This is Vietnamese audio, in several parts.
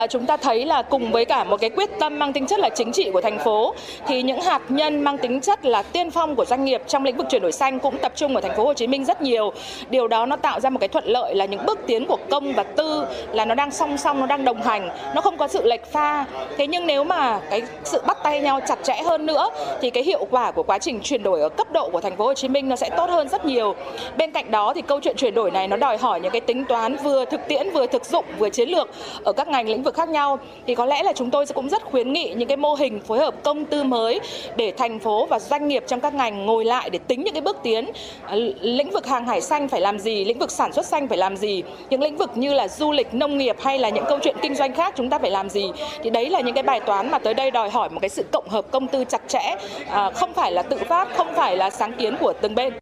Chúng ta thấy là cùng với cả một cái quyết tâm mang tính chất là chính trị của thành phố thì những hạt nhân mang tính chất là tiên phong của doanh nghiệp trong lĩnh vực chuyển đổi xanh cũng tập trung ở thành phố Hồ Chí Minh rất nhiều. Điều đó nó tạo ra một cái thuận lợi là những bước tiến của công và tư là nó đang song song, nó đang đồng hành, nó không có sự lệch pha. Thế nhưng nếu mà cái sự bắt tay nhau chặt chẽ hơn nữa thì cái hiệu quả của quá trình chuyển đổi ở cấp độ của thành phố Hồ Chí Minh nó sẽ tốt hơn rất nhiều. Bên cạnh đó thì câu chuyện chuyển đổi này nó đòi hỏi những cái tính toán vừa thực tiễn, vừa thực dụng, vừa chiến lược ở các ngành lĩnh vực khác nhau. Thì có lẽ là chúng tôi cũng rất khuyến nghị những cái mô hình phối hợp công tư mới để thành phố và doanh nghiệp trong các ngành ngồi lại để tính những cái bước tiến. Lĩnh vực hàng hải xanh phải làm gì, lĩnh vực sản xuất xanh phải làm gì, những lĩnh vực như là du lịch, nông nghiệp hay là những câu chuyện kinh doanh khác chúng ta phải làm gì. Thì đấy là những cái bài toán mà tới đây đòi hỏi một cái sự cộng hợp công tư chặt chẽ, không phải là tự phát, không phải là sáng kiến của từng bên.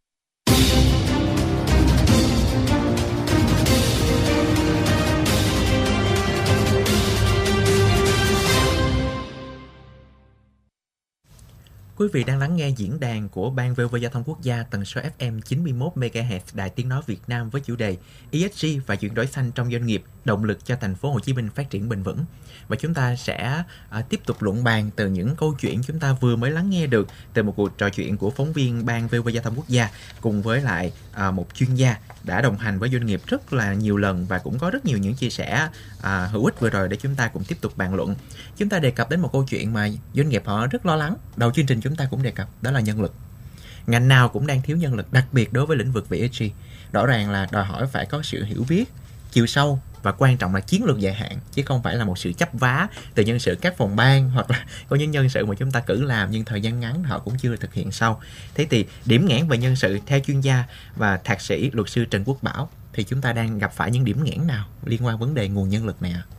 Quý vị đang lắng nghe diễn đàn của Ban VOV Giao thông Quốc gia tần số FM 91 MHz Đài Tiếng nói Việt Nam với chủ đề ESG và chuyển đổi xanh trong doanh nghiệp, động lực cho thành phố Hồ Chí Minh phát triển bền vững. Và chúng ta sẽ tiếp tục luận bàn từ những câu chuyện chúng ta vừa mới lắng nghe được từ một cuộc trò chuyện của phóng viên Ban VOV Giao thông Quốc gia cùng với lại một chuyên gia đã đồng hành với doanh nghiệp rất là nhiều lần và cũng có rất nhiều những chia sẻ hữu ích vừa rồi để chúng ta cùng tiếp tục bàn luận. Chúng ta đề cập đến một câu chuyện mà doanh nghiệp họ rất lo lắng. Đầu chương trình chúng ta cũng đề cập, đó là nhân lực. Ngành nào cũng đang thiếu nhân lực, đặc biệt đối với lĩnh vực về ESG. Rõ ràng là đòi hỏi phải có sự hiểu biết, chiều sâu và quan trọng là chiến lược dài hạn, chứ không phải là một sự chấp vá từ nhân sự các phòng ban hoặc là có những nhân sự mà chúng ta cử làm nhưng thời gian ngắn họ cũng chưa thực hiện sau. Thế thì điểm nghẽn về nhân sự theo chuyên gia và thạc sĩ luật sư Trần Quốc Bảo thì chúng ta đang gặp phải những điểm nghẽn nào liên quan vấn đề nguồn nhân lực này ạ?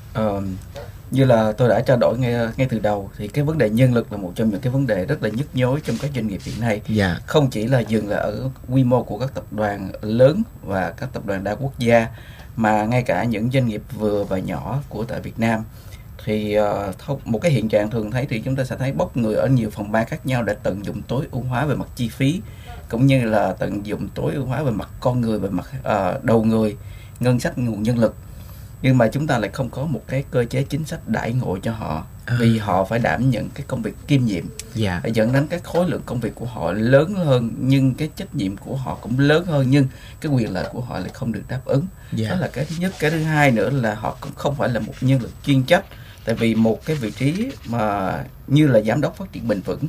Như là tôi đã trao đổi ngay từ đầu thì cái vấn đề nhân lực là một trong những cái vấn đề rất là nhức nhối trong các doanh nghiệp hiện nay. Không chỉ là dừng là ở quy mô của các tập đoàn lớn và các tập đoàn đa quốc gia, mà ngay cả những doanh nghiệp vừa và nhỏ của tại Việt Nam thì một cái hiện trạng thường thấy thì chúng ta sẽ thấy bốc người ở nhiều phòng ban khác nhau để tận dụng tối ưu hóa về mặt chi phí, cũng như là tận dụng tối ưu hóa về mặt con người, về mặt đầu người, ngân sách, nguồn nhân lực. Nhưng mà chúng ta lại không có một cái cơ chế chính sách đãi ngộ cho họ, vì họ phải đảm nhận cái công việc kiêm nhiệm, dẫn đến cái khối lượng công việc của họ lớn hơn nhưng cái trách nhiệm của họ cũng lớn hơn, nhưng cái quyền lợi của họ lại không được đáp ứng. Đó là cái thứ nhất. Cái thứ hai nữa là họ cũng không phải là một nhân lực chuyên trách, tại vì một cái vị trí mà như là giám đốc phát triển bền vững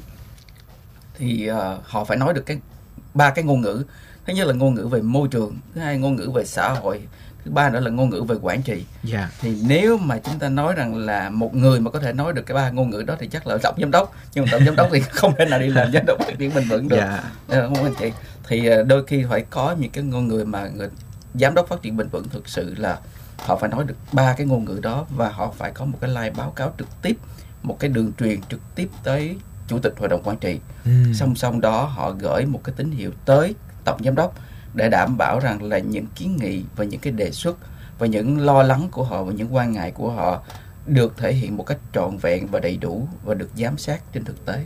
thì họ phải nói được ba cái ngôn ngữ. Thứ nhất là ngôn ngữ về môi trường, thứ hai ngôn ngữ về xã hội, thứ ba nữa là ngôn ngữ về quản trị. Thì nếu mà chúng ta nói rằng là một người mà có thể nói được cái ba ngôn ngữ đó thì chắc là tổng giám đốc, nhưng mà tổng giám đốc thì không thể nào đi làm giám đốc phát triển bền vững được. Không anh chị? Thì đôi khi phải có những cái ngôn ngữ mà giám đốc phát triển bền vững thực sự là họ phải nói được ba cái ngôn ngữ đó, và họ phải có một cái live báo cáo trực tiếp, một cái đường truyền trực tiếp tới chủ tịch hội đồng quản trị. Song song đó họ gửi một cái tín hiệu tới tổng giám đốc để đảm bảo rằng là những kiến nghị và những cái đề xuất và những lo lắng của họ và những quan ngại của họ được thể hiện một cách trọn vẹn và đầy đủ và được giám sát trên thực tế.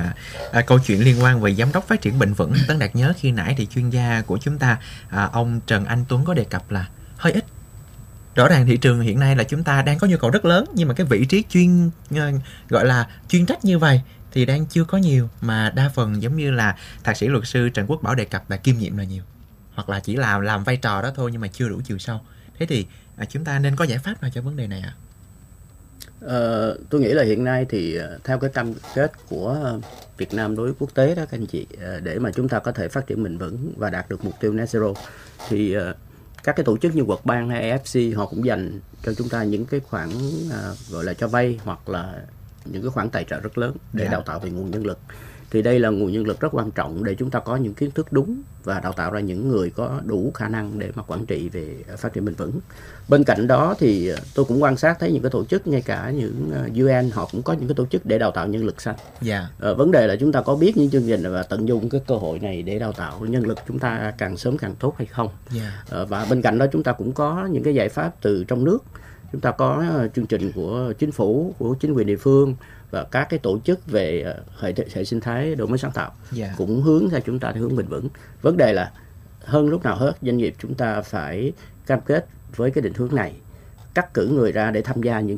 Câu chuyện liên quan về giám đốc phát triển bền vững, Tấn Đạt nhớ khi nãy thì chuyên gia của chúng ta, ông Trần Anh Tuấn có đề cập là hơi ít. Rõ ràng thị trường hiện nay là chúng ta đang có nhu cầu rất lớn, nhưng mà cái vị trí gọi là chuyên trách như vậy thì đang chưa có nhiều, mà đa phần giống như là thạc sĩ luật sư Trần Quốc Bảo đề cập là kiêm nhiệm là nhiều, hoặc là chỉ làm vai trò đó thôi nhưng mà chưa đủ chiều sâu. Thế thì chúng ta nên có giải pháp nào cho vấn đề này ạ? Tôi nghĩ là hiện nay thì theo cái cam kết của Việt Nam đối với quốc tế đó các anh chị, để mà chúng ta có thể phát triển bền vững và đạt được mục tiêu net zero thì các cái tổ chức như World Bank hay AFC họ cũng dành cho chúng ta những cái khoản gọi là cho vay hoặc là những cái khoản tài trợ rất lớn để đào tạo về nguồn nhân lực. Thì đây là nguồn nhân lực rất quan trọng để chúng ta có những kiến thức đúng và đào tạo ra những người có đủ khả năng để mà quản trị về phát triển bền vững. Bên cạnh đó thì tôi cũng quan sát thấy những cái tổ chức, ngay cả những UN họ cũng có những cái tổ chức để đào tạo nhân lực xanh. Vấn đề là chúng ta có biết những chương trình và tận dụng cái cơ hội này để đào tạo nhân lực chúng ta càng sớm càng tốt hay không. Và bên cạnh đó chúng ta cũng có những cái giải pháp từ trong nước. Chúng ta có chương trình của chính phủ, của chính quyền địa phương và các cái tổ chức về hệ sinh thái đổi mới sáng tạo cũng hướng theo chúng ta theo hướng bền vững. Vấn đề là hơn lúc nào hết doanh nghiệp chúng ta phải cam kết với cái định hướng này. cắt cử người ra để tham gia những